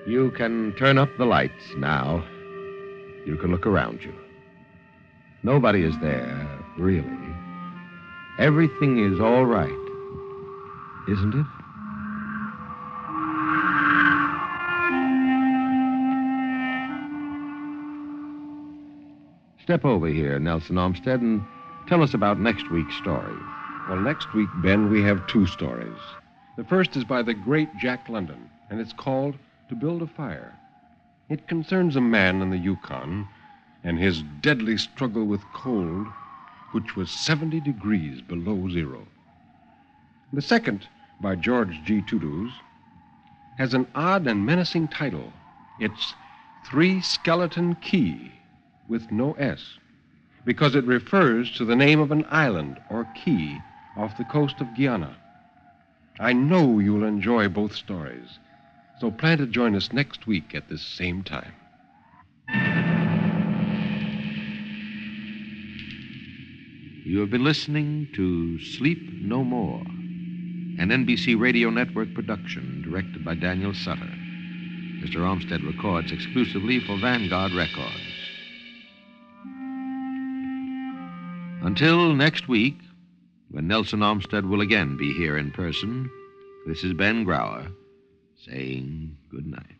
You can turn up the lights now. You can look around you. Nobody is there, really. Everything is all right, isn't it? Step over here, Nelson Olmsted, and tell us about next week's story. Well, next week, Ben, we have two stories. The first is by the great Jack London, and it's called To Build a Fire. It concerns a man in the Yukon and his deadly struggle with cold, which was 70 degrees below zero. The second, by George G. Tuduz, has an odd and menacing title. It's Three Skeleton Key, with no S, because it refers to the name of an island or key off the coast of Guyana. I know you'll enjoy both stories, so plan to join us next week at this same time. You have been listening to Sleep No More, an NBC Radio Network production directed by Daniel Sutter. Mr. Olmsted records exclusively for Vanguard Records. Until next week, when Nelson Olmsted will again be here in person, this is Ben Grauer saying good night.